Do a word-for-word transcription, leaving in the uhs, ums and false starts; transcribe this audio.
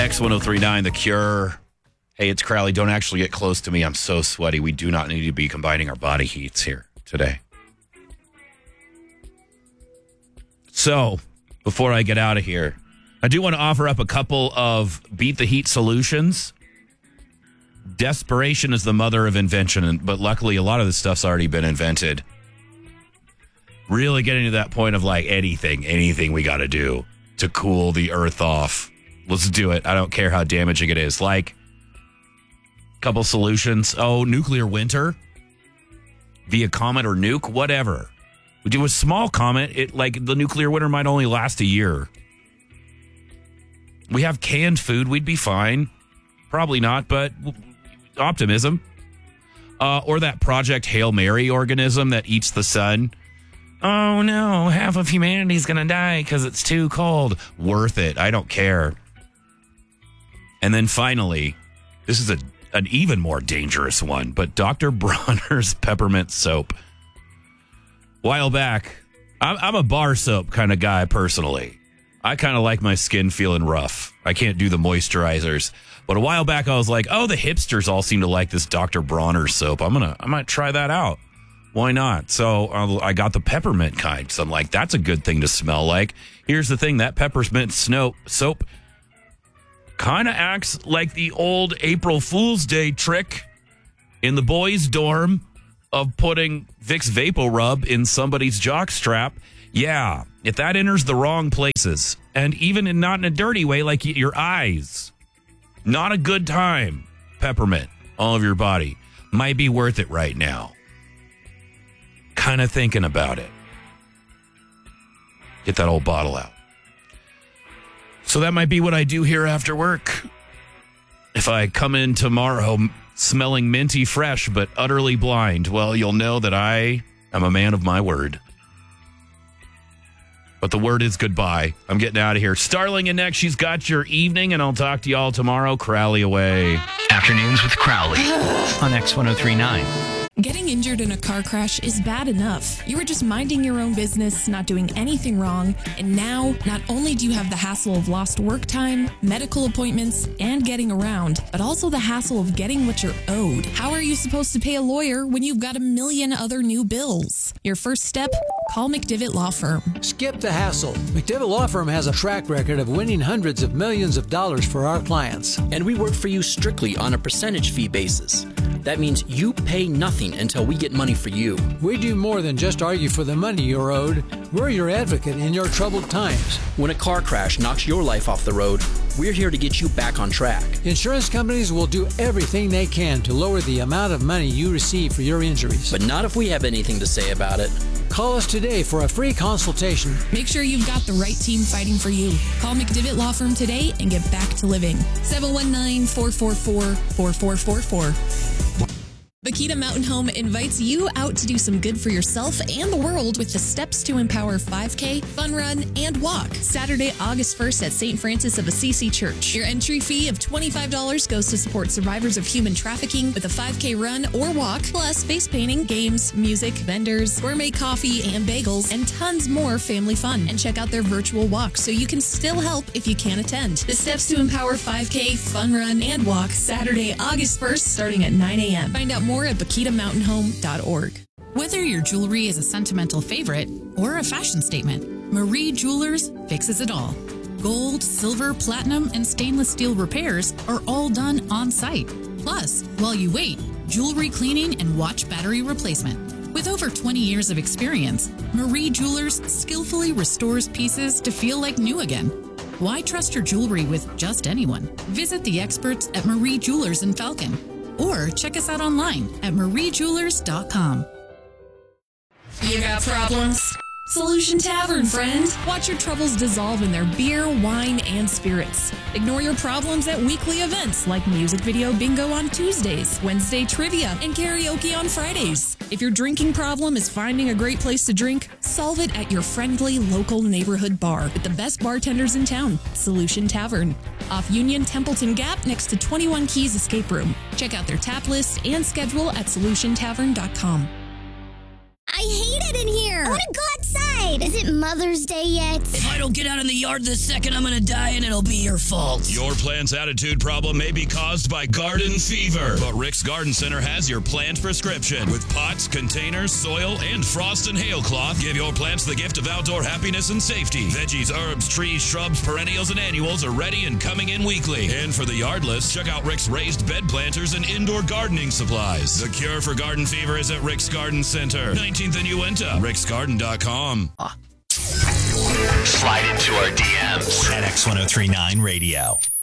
X ten thirty-nine, The Cure. Hey, it's Crowley. Don't actually get close to me. I'm so sweaty. We do not need to be combining our body heats here today. So, before I get out of here, I do want to offer up a couple of Beat the Heat solutions. Desperation is the mother of invention, but luckily a lot of this stuff's already been invented. Really getting to that point of like anything, anything we got to do to cool the earth off. Let's do it. I don't care how damaging it is. Like, a couple solutions. Oh, nuclear winter via comet or nuke, whatever. We do a small comet. It like the nuclear winter might only last a year. We have canned food. We'd be fine. Probably not, but optimism. Uh, or that Project Hail Mary organism that eats the sun. Oh, no, half of humanity's going to die because it's too cold. Worth it. I don't care. And then finally, this is a an even more dangerous one, but Doctor Bronner's peppermint soap. While back, I'm, I'm a bar soap kind of guy personally. I kind of like my skin feeling rough. I can't do the moisturizers. But a while back, I was like, oh, the hipsters all seem to like this Doctor Bronner soap. I'm going to, I might try that out. Why not? So uh, I got the peppermint kind. So I'm like, that's a good thing to smell like. Here's the thing. That peppermint snow, soap kind of acts like the old April Fool's Day trick in the boys' dorm of putting Vicks VapoRub in somebody's jockstrap. Yeah, if that enters the wrong places, and even in not in a dirty way, like your eyes, not a good time. Peppermint all over your body might be worth it right now. Kind of thinking about it. Get that old bottle out. So that might be what I do here after work. If I come in tomorrow smelling minty fresh but utterly blind, well, you'll know that I am a man of my word. But the word is goodbye. I'm getting out of here. Starling and next, she's got your evening, and I'll talk to y'all tomorrow. Crowley away. Afternoons with Crowley on X ten thirty-nine. Getting injured in a car crash is bad enough. You were just minding your own business, not doing anything wrong, and now not only do you have the hassle of lost work time, medical appointments, and getting around, but also the hassle of getting what you're owed. How are you supposed to pay a lawyer when you've got a million other new bills? Your first step? Call McDivitt Law Firm. Skip the hassle. McDivitt Law Firm has a track record of winning hundreds of millions of dollars for our clients. And we work for you strictly on a percentage fee basis. That means you pay nothing until we get money for you. We do more than just argue for the money you're owed. We're your advocate in your troubled times. When a car crash knocks your life off the road, we're here to get you back on track. Insurance companies will do everything they can to lower the amount of money you receive for your injuries. But not if we have anything to say about it. Call us today for a free consultation. Make sure you've got the right team fighting for you. Call McDivitt Law Firm today and get back to living. seven one nine, four four four, four four four four. Bakita Mountain Home invites you out to do some good for yourself and the world with the Steps to Empower five K, Fun Run, and Walk. Saturday, August first at Saint Francis of Assisi Church. Your entry fee of twenty-five dollars goes to support survivors of human trafficking with a five K run or walk, plus face painting, games, music, vendors, gourmet coffee and bagels, and tons more family fun. And check out their virtual walk so you can still help if you can't attend. The Steps to Empower five K, Fun Run, and Walk, Saturday, August first, starting at nine a.m. Find out more at bakita mountain home dot org. Whether your jewelry is a sentimental favorite or a fashion statement, Marie Jewelers fixes it all. Gold, silver, platinum, and stainless steel repairs are all done on site. Plus, while you wait, jewelry cleaning and watch battery replacement. With over twenty years of experience, Marie Jewelers skillfully restores pieces to feel like new again. Why trust your jewelry with just anyone? Visit the experts at Marie Jewelers in Falcon. Or check us out online at marie jewelers dot com. You got problems? Solution Tavern, friend. Watch your troubles dissolve in their beer, wine, and spirits. Ignore your problems at weekly events like music video bingo on Tuesdays, Wednesday trivia, and karaoke on Fridays. If your drinking problem is finding a great place to drink, solve it at your friendly local neighborhood bar with the best bartenders in town, Solution Tavern. Off Union Templeton Gap next to twenty-one Keys Escape Room. Check out their tap list and schedule at solution tavern dot com. I hate it in here. I want to go outside. Wait, is it Mother's Day yet? If I don't get out in the yard this second, I'm gonna die and it'll be your fault. Your plant's attitude problem may be caused by garden fever, but Rick's Garden Center has your plant prescription. With pots, containers, soil, and frost and hail cloth, give your plants the gift of outdoor happiness and safety. Veggies, herbs, trees, shrubs, perennials, and annuals are ready and coming in weekly. And for the yardless, check out Rick's raised bed planters and indoor gardening supplies. The cure for garden fever is at Rick's Garden Center, nineteenth and Uinta, ricks garden dot com. Slide into our D Ms at X ten thirty-nine Radio.